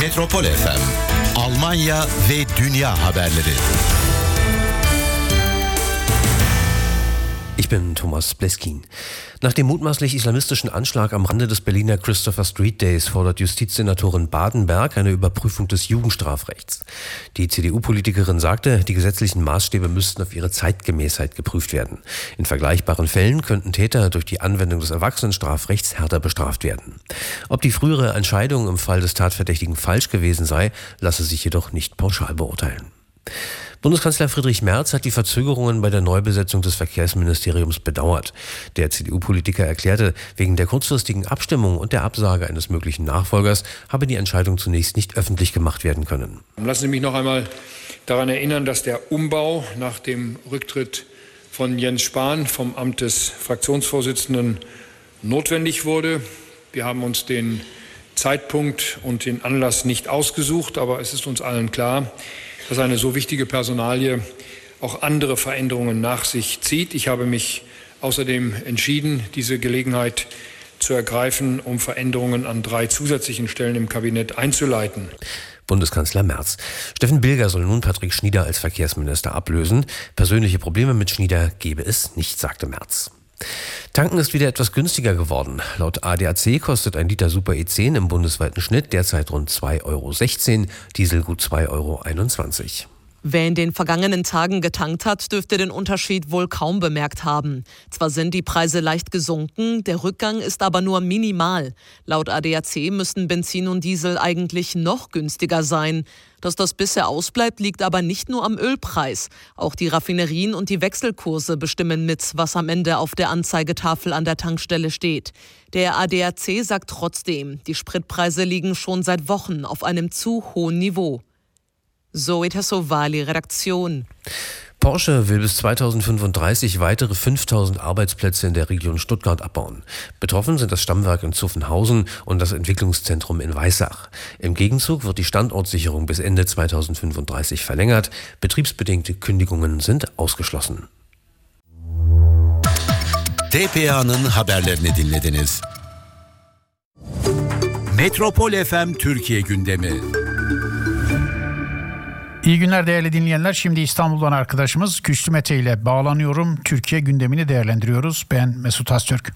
Metropol FM, Almanya ve dünya haberleri. Ich bin Thomas Bleskin. Nach dem mutmaßlich islamistischen Anschlag am Rande des Berliner Christopher Street Days fordert Justizsenatorin Badenberg eine Überprüfung des Jugendstrafrechts. Die CDU-Politikerin sagte, die gesetzlichen Maßstäbe müssten auf ihre Zeitgemäßheit geprüft werden. In vergleichbaren Fällen könnten Täter durch die Anwendung des Erwachsenenstrafrechts härter bestraft werden. Ob die frühere Entscheidung im Fall des Tatverdächtigen falsch gewesen sei, lasse sich jedoch nicht pauschal beurteilen. Bundeskanzler Friedrich Merz hat die Verzögerungen bei der Neubesetzung des Verkehrsministeriums bedauert. Der CDU-Politiker erklärte, wegen der kurzfristigen Abstimmung und der Absage eines möglichen Nachfolgers habe die Entscheidung zunächst nicht öffentlich gemacht werden können. Lassen Sie mich noch einmal daran erinnern, dass der Umbau nach dem Rücktritt von Jens Spahn vom Amt des Fraktionsvorsitzenden notwendig wurde. Wir haben uns den Zeitpunkt und den Anlass nicht ausgesucht, aber es ist uns allen klar, dass eine so wichtige Personalie auch andere Veränderungen nach sich zieht. Ich habe mich außerdem entschieden, diese Gelegenheit zu ergreifen, um Veränderungen an 3 zusätzlichen Stellen im Kabinett einzuleiten. Bundeskanzler Merz. Steffen Bilger soll nun Patrick Schnieder als Verkehrsminister ablösen. Persönliche Probleme mit Schnieder gebe es nicht, sagte Merz. Tanken ist wieder etwas günstiger geworden. Laut ADAC kostet ein Liter Super E10 im bundesweiten Schnitt derzeit rund 2,16 €, Diesel gut 2,21 €. Wer in den vergangenen Tagen getankt hat, dürfte den Unterschied wohl kaum bemerkt haben. Zwar sind die Preise leicht gesunken, der Rückgang ist aber nur minimal. Laut ADAC müssten Benzin und Diesel eigentlich noch günstiger sein. Dass das bisher ausbleibt, liegt aber nicht nur am Ölpreis. Auch die Raffinerien und die Wechselkurse bestimmen mit, was am Ende auf der Anzeigetafel an der Tankstelle steht. Der ADAC sagt trotzdem, die Spritpreise liegen schon seit Wochen auf einem zu hohen Niveau. Zoe Tassovali, Redaktion. Porsche will bis 2035 weitere 5.000 Arbeitsplätze in der Region Stuttgart abbauen. Betroffen sind das Stammwerk in Zuffenhausen und das Entwicklungszentrum in Weissach. Im Gegenzug wird die Standortsicherung bis Ende 2035 verlängert. Betriebsbedingte Kündigungen sind ausgeschlossen. TPA'nın haberlerini dinlediniz. Metropol FM Türkiye gündemi. İyi günler değerli dinleyenler. Şimdi İstanbul'dan arkadaşımız Güçlü Mete ile bağlanıyorum. Türkiye gündemini değerlendiriyoruz. Ben Mesut Öztürk.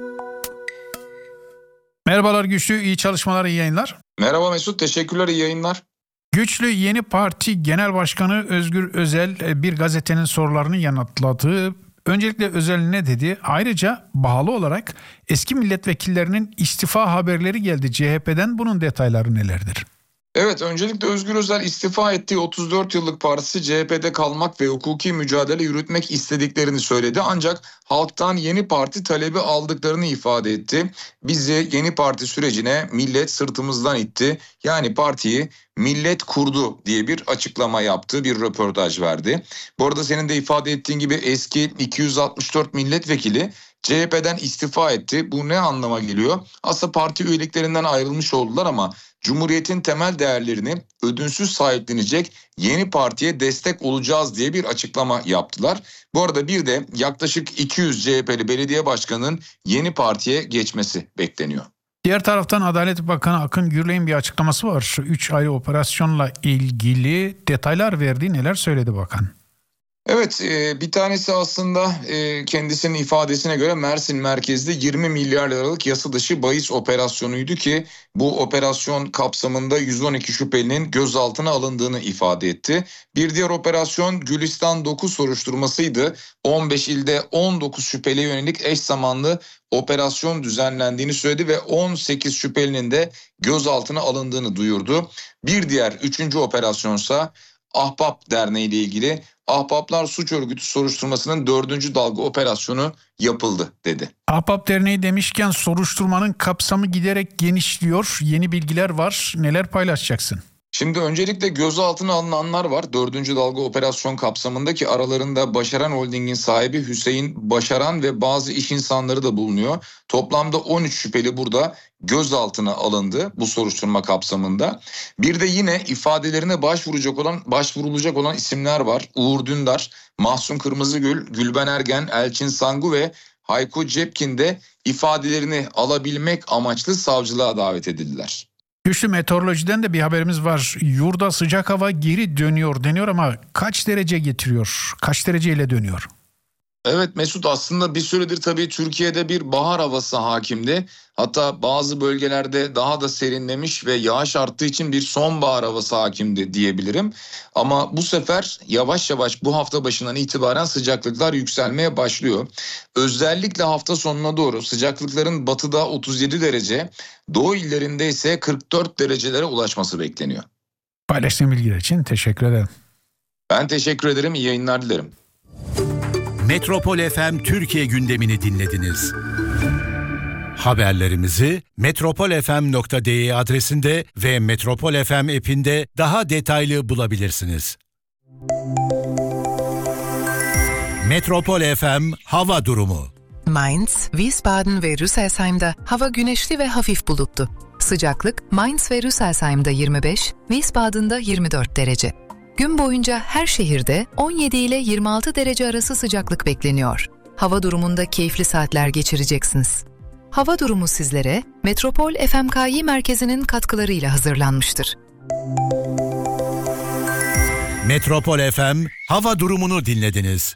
Merhabalar Güçlü, iyi çalışmalar, iyi yayınlar. Merhaba Mesut, teşekkürler, iyi yayınlar. Güçlü, Yeni Parti Genel Başkanı Özgür Özel bir gazetenin sorularını yanıtladı. Öncelikle Özel ne dedi? Ayrıca bağlı olarak eski milletvekillerinin istifa haberleri geldi CHP'den. Bunun detayları nelerdir? Evet, öncelikle Özgür Özel istifa ettiği 34 yıllık partisi CHP'de kalmak ve hukuki mücadele yürütmek istediklerini söyledi. Ancak halktan Yeni Parti talebi aldıklarını ifade etti. Bizi Yeni Parti sürecine millet sırtımızdan itti. Yani partiyi millet kurdu diye bir açıklama yaptı, bir röportaj verdi. Bu arada senin de ifade ettiğin gibi eski 264 milletvekili CHP'den istifa etti. Bu ne anlama geliyor? Aslında parti üyeliklerinden ayrılmış oldular ama Cumhuriyet'in temel değerlerini ödünsüz sahiplenecek yeni partiye destek olacağız diye bir açıklama yaptılar. Bu arada bir de yaklaşık 200 CHP'li belediye başkanının Yeni Parti'ye geçmesi bekleniyor. Diğer taraftan Adalet Bakanı Akın Gürley'in bir açıklaması var. 3 ayrı operasyonla ilgili detaylar verdi. Neler söyledi bakan? Evet, bir tanesi aslında kendisinin ifadesine göre Mersin merkezli 20 milyar liralık yasa dışı bahis operasyonuydu ki bu operasyon kapsamında 112 şüphelinin gözaltına alındığını ifade etti. Bir diğer operasyon Gülistan 9 soruşturmasıydı. 15 ilde 19 şüpheliye yönelik eş zamanlı operasyon düzenlendiğini söyledi ve 18 şüphelinin de gözaltına alındığını duyurdu. Bir diğer 3. operasyonsa Ahbap Derneği ile ilgili Ahbaplar Suç Örgütü soruşturmasının 4. dalga operasyonu yapıldı dedi. Ahbap Derneği demişken soruşturmanın kapsamı giderek genişliyor. Yeni bilgiler var. Neler paylaşacaksın? Şimdi öncelikle gözaltına alınanlar var. 4. dalga operasyon kapsamındaki aralarında Başaran Holding'in sahibi Hüseyin Başaran ve bazı iş insanları da bulunuyor. Toplamda 13 şüpheli burada gözaltına alındı bu soruşturma kapsamında. Bir de yine ifadelerine başvurulacak olan isimler var. Uğur Dündar, Mahsun Kırmızıgül, Gülben Ergen, Elçin Sangu ve Hayko Cepkin de ifadelerini alabilmek amaçlı savcılığa davet edildiler. Güçlü meteorolojiden de bir haberimiz var. Yurda sıcak hava geri dönüyor deniyor ama kaç derece getiriyor? Kaç dereceyle dönüyor? Evet Mesut, aslında bir süredir tabii Türkiye'de bir bahar havası hakimdi. Hatta bazı bölgelerde daha da serinlemiş ve yağış arttığı için bir sonbahar havası hakimdi diyebilirim. Ama bu sefer yavaş yavaş bu hafta başından itibaren sıcaklıklar yükselmeye başlıyor. Özellikle hafta sonuna doğru sıcaklıkların batıda 37 derece, doğu illerinde ise 44 derecelere ulaşması bekleniyor. Paylaştığın bilgiler için teşekkür ederim. Ben teşekkür ederim, iyi yayınlar dilerim. Metropol FM Türkiye gündemini dinlediniz. Haberlerimizi metropolfm.de adresinde ve Metropol FM app'inde daha detaylı bulabilirsiniz. Metropol FM hava durumu. Mainz, Wiesbaden ve Rüsselsheim'da hava güneşli ve hafif bulutlu. Sıcaklık Mainz ve Rüsselsheim'da 25, Wiesbaden'da 24 derece. Gün boyunca her şehirde 17 ile 26 derece arası sıcaklık bekleniyor. Hava durumunda keyifli saatler geçireceksiniz. Hava durumu sizlere Metropol FMKİ merkezinin katkılarıyla hazırlanmıştır. Metropol FM hava durumunu dinlediniz.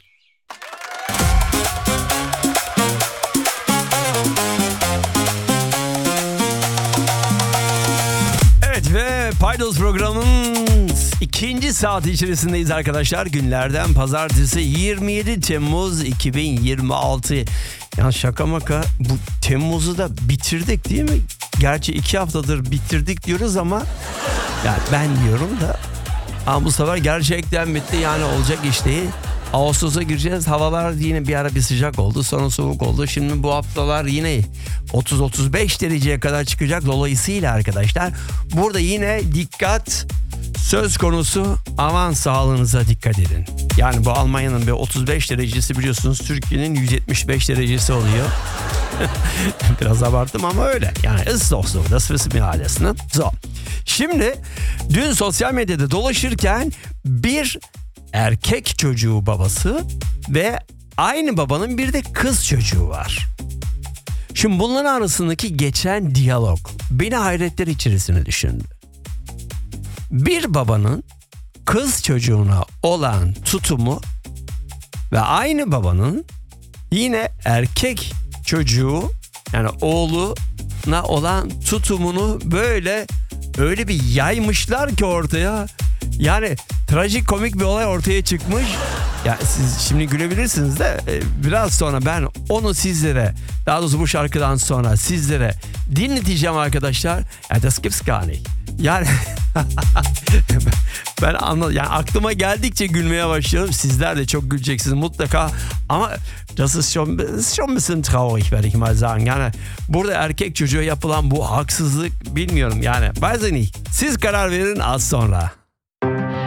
Ve Paydos programının ikinci saat içerisindeyiz arkadaşlar. Günlerden pazartesi 27 Temmuz 2026. Ya şaka maka bu Temmuz'u da bitirdik değil mi? Gerçi 2 haftadır bitirdik diyoruz ama yani ben diyorum da ama bu sefer gerçekten bitti, yani olacak iş değil. Ağustos'a gireceğiz. Havalar yine bir ara bir sıcak oldu, sonra soğuk oldu. Şimdi bu haftalar yine 30-35 dereceye kadar çıkacak. Dolayısıyla arkadaşlar burada yine dikkat söz konusu, aman sağlığınıza dikkat edin. Yani bu Almanya'nın bir 35 derecesi biliyorsunuz Türkiye'nin 175 derecesi oluyor. Biraz abarttım ama öyle. Yani ist doch so, das wissen wir alles, ne? So. Şimdi dün sosyal medyada dolaşırken bir erkek çocuğu babası ve aynı babanın bir de kız çocuğu var. Şimdi bunların arasındaki geçen diyalog beni hayretler içerisine düşündü. Bir babanın kız çocuğuna olan tutumu ve aynı babanın yine erkek çocuğu yani oğluna olan tutumunu böyle öyle bir yaymışlar ki ortaya. Yani trajikomik bir olay ortaya çıkmış. Ya siz şimdi gülebilirsiniz de biraz sonra ben onu sizlere, daha doğrusu bu şarkıdan sonra sizlere dinleteceğim arkadaşlar. Ya das gibt's gar nicht. Yani ben anladım. Yani aklıma geldikçe gülmeye başlıyorum. Sizler de çok güleceksiniz mutlaka. Ama das ist schon ein bisschen traurig, werde ich mal sagen. Yani burada erkek çocuğa yapılan bu haksızlık bilmiyorum yani. Weiß ich nicht. Siz karar verin az sonra.